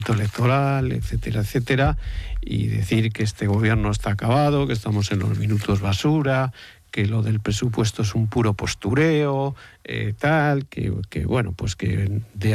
electoral, etcétera, etcétera, y decir que este gobierno está acabado, que estamos en los minutos basura, que lo del presupuesto es un puro postureo, tal, que bueno, pues que de